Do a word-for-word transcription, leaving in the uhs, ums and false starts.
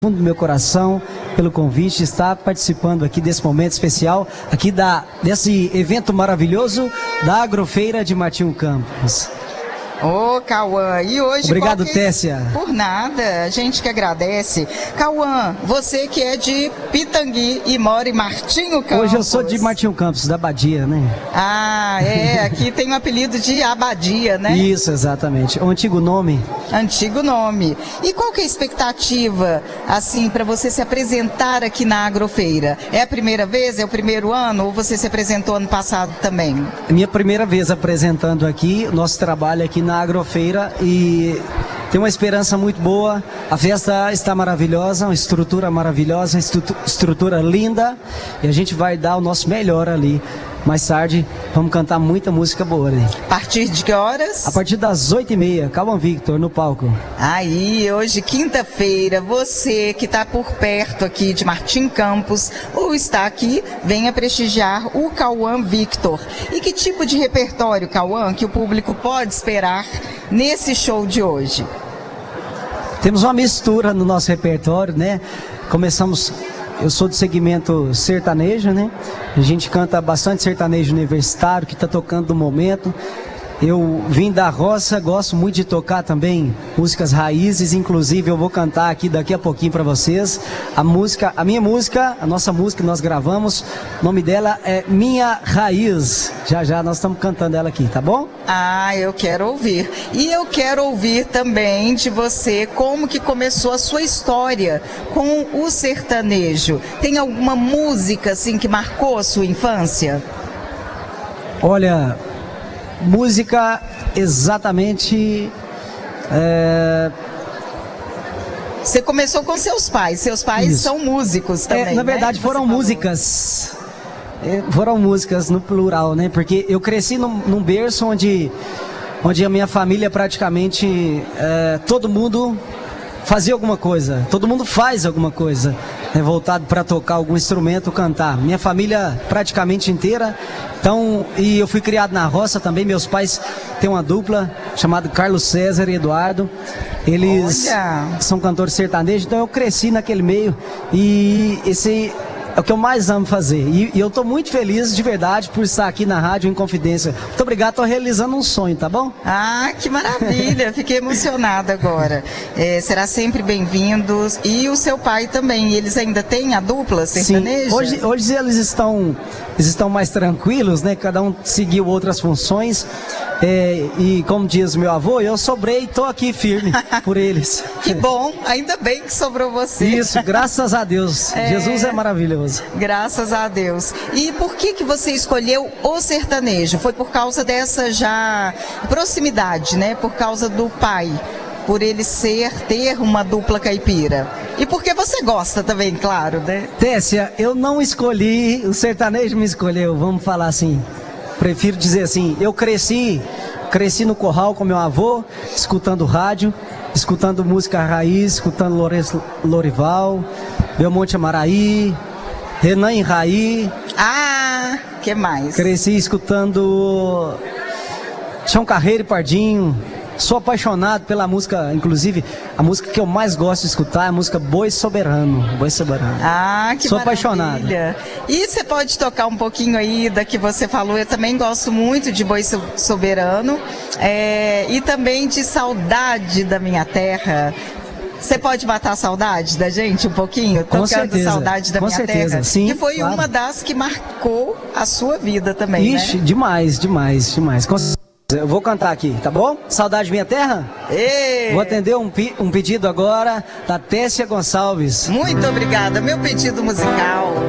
fundo do meu coração pelo convite, estar participando aqui desse momento especial, aqui da, desse evento maravilhoso da Agrofeira de Martinho Campos. Ô, Cauã, e hoje... Obrigado, que... Tessia. Por nada, a gente que agradece. Cauã, você que é de Pitangui e mora em Martinho Campos. Hoje eu sou de Martinho Campos, da Abadia, né? Ah, é, aqui tem o apelido de Abadia, né? Isso, exatamente. O antigo nome. Antigo nome. E qual que é a expectativa, assim, para você se apresentar aqui na Agrofeira? É a primeira vez, é o primeiro ano, ou você se apresentou ano passado também? Minha primeira vez apresentando aqui, nosso trabalho aqui na na Agrofeira, e tem uma esperança muito boa. A festa está maravilhosa, uma estrutura maravilhosa, uma estrutura linda, e a gente vai dar o nosso melhor ali. Mais tarde vamos cantar muita música boa, né? A partir de que horas? A partir das oito e meia, Cauã Victor no palco. Aí, hoje, quinta-feira, você que está por perto aqui de Martinho Campos ou está aqui, venha prestigiar o Cauã Victor. E que tipo de repertório, Cauã, que o público pode esperar nesse show de hoje? Temos uma mistura no nosso repertório, né? Começamos... Eu sou do segmento sertanejo, né? A gente canta bastante sertanejo universitário, que está tocando no momento. Eu vim da roça, gosto muito de tocar também músicas raízes, inclusive eu vou cantar aqui daqui a pouquinho para vocês. A música, a minha música, a nossa música que nós gravamos, o nome dela é Minha Raiz. Já já nós estamos cantando ela aqui, tá bom? Ah, eu quero ouvir. E eu quero ouvir também de você como que começou a sua história com o sertanejo. Tem alguma música assim que marcou a sua infância? Olha... Música, exatamente... É... Você começou com seus pais, seus pais Isso. são músicos também, é, Na verdade, né? foram músicas, é, foram músicas no plural, né? Porque eu cresci num, num berço onde, onde a minha família praticamente, é, todo mundo fazia alguma coisa, todo mundo faz alguma coisa, né, voltado para tocar algum instrumento, cantar. Minha família praticamente inteira. Então, e eu fui criado na roça também. Meus pais têm uma dupla chamada Carlos César e Eduardo. Eles Olha. são cantores sertanejos, então eu cresci naquele meio. E esse é o que eu mais amo fazer. E, e eu estou muito feliz, de verdade, por estar aqui na Rádio Inconfidência. Muito obrigado, estou realizando um sonho, tá bom? Ah, que maravilha! Fiquei emocionada agora. É, será sempre bem-vindo. E o seu pai também, eles ainda têm a dupla sertaneja? Sim, hoje, hoje eles estão, eles estão mais tranquilos, né? Cada um seguiu outras funções. É, e como diz meu avô, eu sobrei e estou aqui firme por eles. Que bom, ainda bem que sobrou você. Isso, graças a Deus. É... Jesus é maravilhoso. Graças a Deus. E por que que você escolheu o sertanejo? Foi por causa dessa já proximidade, né? Por causa do pai, por ele ser, ter uma dupla caipira. E porque você gosta também, claro, né? Tessia, eu não escolhi, o sertanejo me escolheu, vamos falar assim. Prefiro dizer assim, eu cresci, cresci no curral com meu avô, escutando rádio, escutando música raiz, escutando Lourenço Lorival, Belmonte Amaraí, Renan e Raí. Ah, que mais? Cresci escutando Chão Carreiro e Pardinho. Sou apaixonado pela música, inclusive a música que eu mais gosto de escutar é a música Boi Soberano. Boi Soberano. Ah, que Sou maravilha. apaixonado. E você pode tocar um pouquinho aí da que você falou? Eu também gosto muito de Boi Soberano, é, e também de Saudade da Minha Terra. Você pode matar a saudade da gente um pouquinho? Com tocando certeza. Saudade da Com Minha certeza. Terra? Sim, que foi claro. uma das que marcou a sua vida também, Ixi, né? demais, demais, demais. Com certeza. Eu vou cantar aqui, tá bom? Saudade Minha Terra? Ei. Vou atender um, um pedido agora da Tessia Gonçalves. Muito obrigada. Meu pedido musical.